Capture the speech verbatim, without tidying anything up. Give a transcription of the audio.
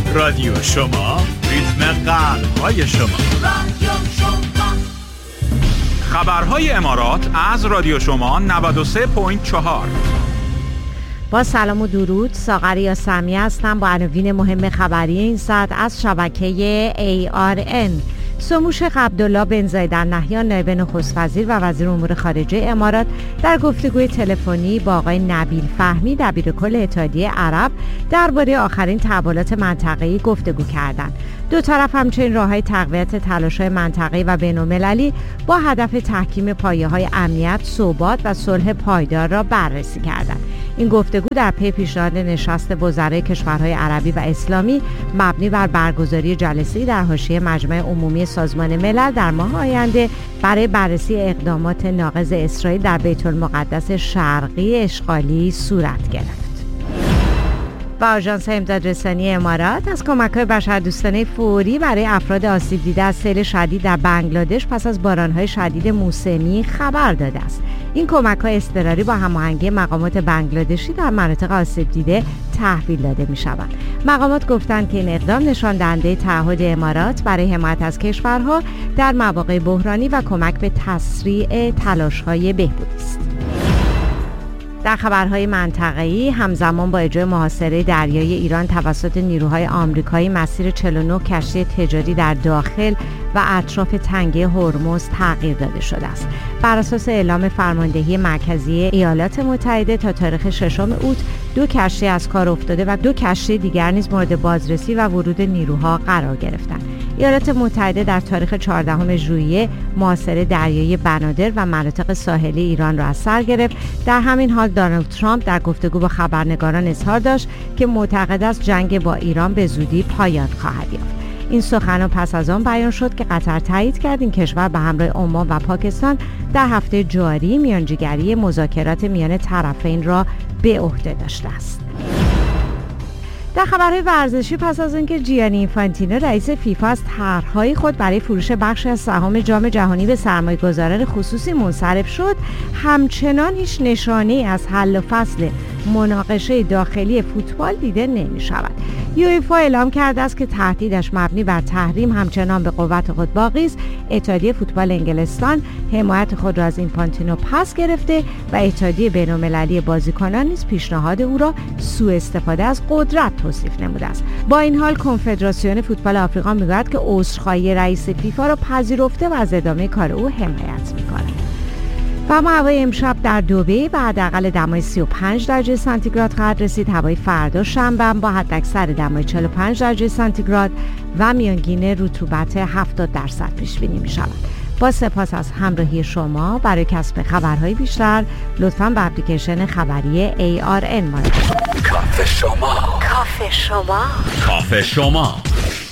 رادیو شما، ریتم قلب‌های شما. رادیو شما. خبرهای امارات از رادیو شما نود و سه و چهار. با سلام و درود، ساغری سمی هستم با عناوین مهم خبری این ساعت از شبکه ای آر ان. سموش عبدالله بن زاید ال نهیان نایب نخست وزیر و وزیر امور خارجه امارات در گفتگوی تلفنی با آقای نبیل فهمی دبیرکل اتحادیه عرب درباره آخرین تحولات منطقه‌ای گفتگو کردند. دو طرف همچنین راه‌های تقویت تلاش‌های منطقه‌ای و بین‌المللی با هدف تحکیم پایه‌های امنیت، ثبات و صلح پایدار را بررسی کردند. این گفتگو در پی پیشنهاد نشست وزرای کشورهای عربی و اسلامی مبنی بر برگزاری جلسه‌ای در حاشیه مجمع عمومی سازمان ملل در ماه آینده برای بررسی اقدامات ناقض اسرائیل در بیت المقدس شرقی اشغالی صورت گرفت. و آژانس امدادرسانی امارات از کمک‌های بشردوستانه فوری برای افراد آسیب دیده از سیل شدید در بنگلادش پس از باران‌های شدید موسمی خبر داده است. این کمک‌های اضطراری با هماهنگی مقامات بنگلادشی در مناطق آسیب دیده تحویل داده می‌شوند. مقامات گفتند که این اقدام نشان دهنده تعهد امارات برای حمایت از کشورها در مواقع بحرانی و کمک به تسریع تلاش‌های بهبودی است. در خبرهای منطقه‌ای همزمان با اجرای محاصره دریایی ایران توسط نیروهای آمریکایی مسیر چهل و نه کشتی تجاری در داخل و اطراف تنگه هرمز تغییر داده شده است. بر اساس اعلام فرماندهی مرکزی ایالات متحده تا تاریخ ششم اوت دو کشتی از کار افتاده و دو کشتی دیگر نیز مورد بازرسی و ورود نیروها قرار گرفتند. ایالات متحده در تاریخ چهاردهم ژوئیه محاصره دریایی بنادر و مناطق ساحلی ایران را از سر گرفت. در همین حال دونالد ترامپ در گفتگو با خبرنگاران اظهار داشت که معتقد است جنگ با ایران به زودی پایان خواهد یافت. این سخنان پس از آن بیان شد که قطر تایید کرد این کشور به همراه عمان و پاکستان در هفته جاری میانجیگری مذاکرات میان طرفین را به عهده داشته است. در خبرهای ورزشی پس از اینکه جیانی اینفانتینو رئیس فیفا از طرحهای خود برای فروش بخشی از سهام جام جهانی به سرمایه‌گذاران خصوصی منصرف شد، همچنان هیچ نشانه‌ای از حل و فصل مناقشه داخلی فوتبال دیده نمی شود. یوئفا اعلام کرده است که تهدیدش مبنی بر تحریم همچنان به قوت خود باقی است. اتحادیه فوتبال انگلستان حمایت خود را از اینفانتینو پس گرفته و اتحادیه بین‌المللی بازیکنان نیز پیشنهاد او را سوء استفاده از قدرت توصیف نموده است. با این حال کنفدراسیون فوتبال آفریقا میگوید که عذرخواهی رئیس فیفا را پذیرفته و از ادامه کار او حمایت می‌کند. و هوای امشب در دبی به حداقل دمای سی و پنج درجه سانتیگراد خواهد رسید. هوای فردا شنبه با حداکثر دمای چهل و پنج درجه سانتیگراد و میانگین رطوبت هفتاد درصد پیش بینی می شود. با سپاس از همراهی شما. برای کسب خبرهای بیشتر لطفاً به اپلیکیشن خبری ای آر ان مراجعه کنید. کافه شما کافه شما کافه شما